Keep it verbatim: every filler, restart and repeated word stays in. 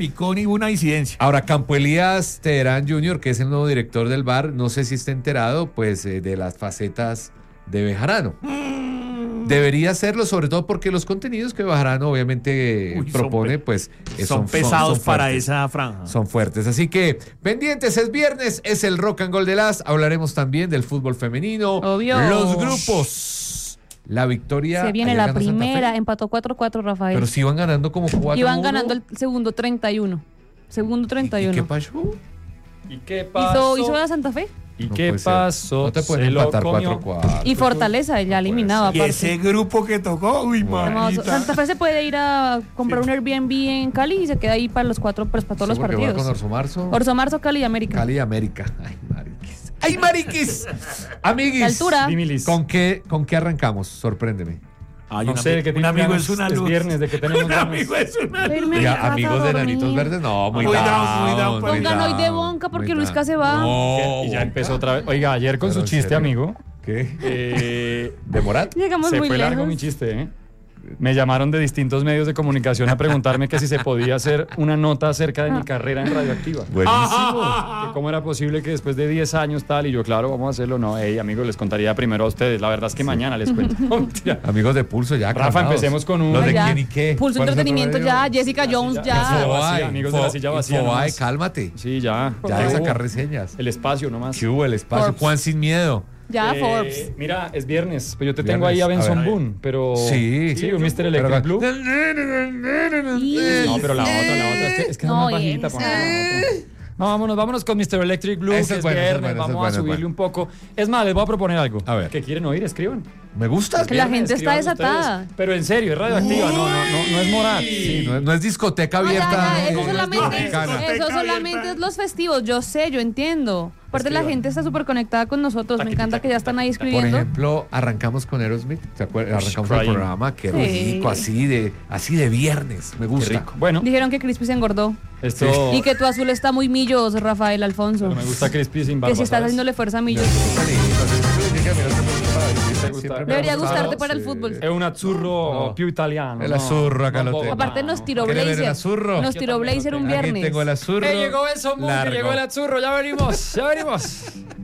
picó ninguna incidencia. Ahora, Campo Elías Teherán junior, que es el nuevo director del V A R, no sé si está enterado, pues, eh, de las facetas de Bejarano. Mm. Debería serlo, sobre todo porque los contenidos que Bejarano obviamente Uy, propone, son, pues, son, son pesados son para esa franja. Son fuertes. Así que, pendientes, es viernes, es el Rock and Gold de las. Hablaremos también del fútbol femenino. Obvio. Los grupos. La victoria. Se viene la primera, empató cuatro cuatro, Rafael. Pero si iban ganando como cuatro. Iban ganando el segundo treinta y uno. Segundo treinta y uno. ¿Y qué pasó? ¿Y qué pasó? ¿Hizo, hizo la Santa Fe? ¿Y no qué pasó? No te pueden empatar cuatro cuatro. Y Fortaleza, ya eliminado. Y aparte. ese grupo que tocó, uy, manita. Santa Fe se puede ir a comprar sí. un Airbnb en Cali y se queda ahí para los cuatro, pues para todos sí, los partidos. Va con Orso Marzo. Orso Marzo, Cali y América. Cali y América. Ay, mariquis. ¡Ay, mariquis! Amiguis. La altura. ¿Con qué, ¿Con qué arrancamos? Sorpréndeme. Ay, no sé, que un amigo ganas, es una luz. Es viernes, de que tenemos un amigo es una luz. Ya, amigos de Nanitos Verdes, no, muy down. Muy down. Pongan hoy de Bonca porque Luisca se va. No, y ya empezó otra vez. Oiga, ayer con Pero su chiste, amigo. ¿Qué? Eh, ¿De Morat? Llegamos se muy fue lejos. largo mi chiste, ¿eh? Me llamaron de distintos medios de comunicación a preguntarme que si se podía hacer una nota acerca de mi carrera en Radioactiva. Buenísimo. Que cómo era posible que después de diez años tal, y yo, claro, vamos a hacerlo. No, hey, amigos, les contaría primero a ustedes. La verdad es que sí. mañana les cuento. Amigos de Pulso, ya. Rafa, calmados. Empecemos con un... ¿Los de ya. quién y qué? Pulso Entretenimiento ya, Jessica Jones ya. ya. Vacía, amigos de la silla vacía. Ay, cálmate. Sí, ya. Ya de sacar reseñas. El espacio nomás. ¿Qué hubo el espacio? Forbes. Juan Sin Miedo. Ya, eh, Forbes. Mira, es viernes, pero yo te Viernes. tengo ahí a Benson A ver. Boone, pero... Sí. Sí, un mister Electric Blue. Y... No, pero la otra, la otra. Es que es, que No, es más bajita. esa. Ponla la otra. No, vámonos, vámonos con mister Electric Blue, Esa que es es buena, esa es viernes. buena, esa es Vamos buena, a subirle buena. un poco. Es más, les voy a proponer algo. A ver. ¿Qué quieren oír? Escriban. Me gusta. Que la Viernes, gente está escriban desatada. ustedes. Pero en serio, es radioactiva, no, no, no, no es Morat. Sí, no, es- no es discoteca No, ya, abierta. ya, no, eso no es solamente, mexicana. eso solamente es los festivos. Yo sé, yo entiendo. Aparte la Escriban. gente está súper conectada con nosotros. Me Taqui, encanta taqui, que ya están ahí taqui, taqui. Por escribiendo. ejemplo, arrancamos con Aerosmith, ¿se acuerdan? Ush, Arrancamos crying. el programa, qué Sí. rico, así de, así de viernes, me Qué gusta. rico. Bueno, Dijeron que Crispy se engordó. esto... Y que tu azul está muy millos, Rafael Alfonso. Pero me gusta Crispy sin barba, Que si estás ¿sabes? haciéndole fuerza a millos. Debería gustarte para el fútbol. Es un azzurro No. più italiano. El no, azzurro acá no, lo tengo. Aparte nos tiró ¿Quiere ver el blazer. azurro? Nos Yo tiró también lo blazer un tengo. Aquí viernes. tengo el azurro. ¡Eh, llegó Benson Boone, que largo. llegó el azzurro! Ya venimos, ya venimos.